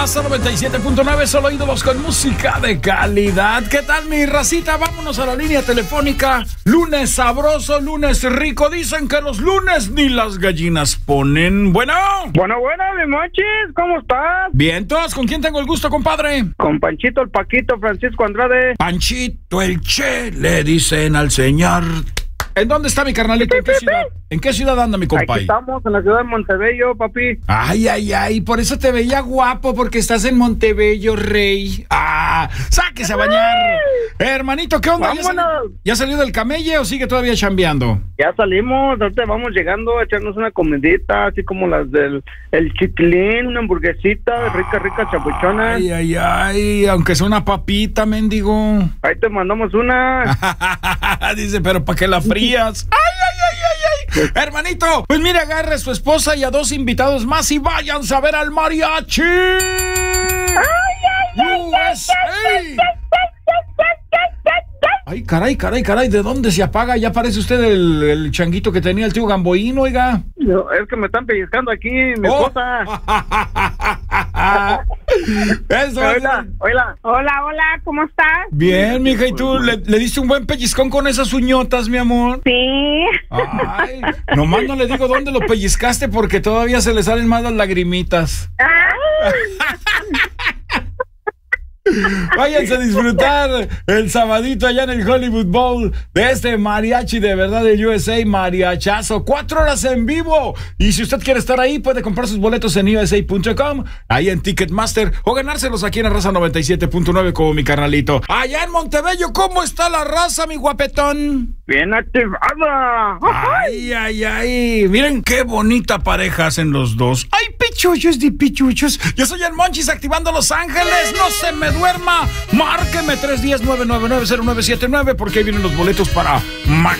Raza 97.9, solo ídolos con música de calidad. ¿Qué tal, mi racita? Vámonos a la línea telefónica. Lunes sabroso, lunes rico. Dicen que los lunes ni las gallinas ponen. Bueno, mi Monchis, ¿cómo estás? bien, todos. ¿Con quién tengo el gusto, compadre? Con Panchito el Paquito, Francisco Andrade. Panchito el Che, le dicen al señor. ¿En dónde está mi carnalito? ¿En qué ciudad? ¿En qué ciudad anda mi compadre? Aquí estamos, en la ciudad de Montebello, papi. Ay, por eso te veía guapo, porque estás en Montebello, rey. Sáquese a bañar. Hermanito, ¿qué onda? ¿Ya salió del camelle o sigue todavía chambeando? Ya salimos, ahorita vamos llegando a echarnos una comidita, así como las del chiquilín, una hamburguesita, rica, chapuchona. Ay, aunque sea una papita, mendigo. Ahí te mandamos una. Dice, pero ¿para qué la frías? Ay. Hermanito, pues mire, agarre a su esposa y a dos invitados más y váyanse a ver al mariachi. USA. Ay, caray, ¿de dónde se apaga? Ya parece usted el changuito que tenía el tío Gamboín, oiga. No, es que me están pellizcando aquí, mi esposa. Eso. Hola, ¿cómo estás? Bien, mija, ¿y tú le diste un buen pellizcón con esas uñotas, mi amor? Sí. Ay, nomás no le digo dónde lo pellizcaste porque todavía se le salen más las lagrimitas. Váyanse a disfrutar el sabadito allá en el Hollywood Bowl de este mariachi de verdad del USA, mariachazo, 4 horas en vivo. Y si usted quiere estar ahí, puede comprar sus boletos en USA.com, ahí en Ticketmaster, o ganárselos aquí en la Raza 97.9 como mi carnalito. Allá en Montebello, ¿cómo está la raza, mi guapetón? Bien activada. Ay, miren qué bonita pareja hacen los dos. Ay, pichuchos de pichuchos. Yo soy el Monchis activando Los Ángeles, no se me duerma, márqueme 310-999-0979 porque ahí vienen los boletos para